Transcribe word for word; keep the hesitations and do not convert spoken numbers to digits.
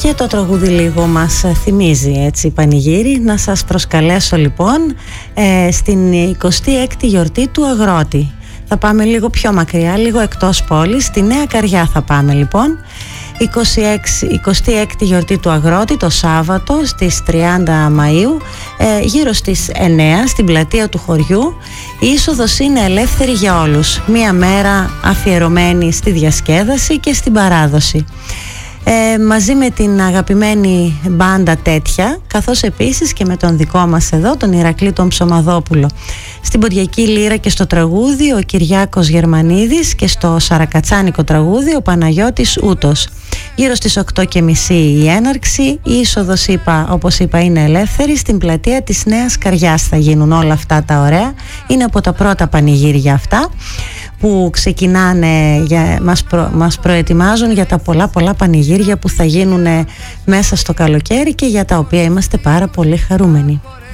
Και το τραγούδι λίγο μας θυμίζει έτσι πανηγύρι. Να σας προσκαλέσω λοιπόν ε, στην εικοστή έκτη γιορτή του Αγρότη. Θα πάμε λίγο πιο μακριά, λίγο εκτός πόλης, στη Νέα Καριά θα πάμε λοιπόν. εικοστή έκτη γιορτή του Αγρότη το Σάββατο στις τριάντα Μαΐου, ε, γύρω στις εννέα στην πλατεία του χωριού. Η είσοδος είναι ελεύθερη για όλους, μία μέρα αφιερωμένη στη διασκέδαση και στην παράδοση. Ε, μαζί με την αγαπημένη μπάντα Τέτια, καθώς επίσης και με τον δικό μας εδώ, τον Ηρακλή τον Ψωμαδόπουλο. Στην ποντιακή λύρα και στο τραγούδι ο Κυριάκος Γερμανίδης και στο σαρακατσάνικο τραγούδι ο Παναγιώτης Ούτος. Γύρω στις οκτώ και μισή η έναρξη. Η είσοδος, είπα, όπως είπα, είναι ελεύθερη. Στην πλατεία της Νέας Καριάς θα γίνουν όλα αυτά τα ωραία. Είναι από τα πρώτα πανηγύρια αυτά που ξεκινάνε, για, μας, προ, μας προετοιμάζουν για τα πολλά πολλά πανηγύρια που θα γίνουν μέσα στο καλοκαίρι και για τα οποία είμαστε πάρα πολύ χαρούμενοι.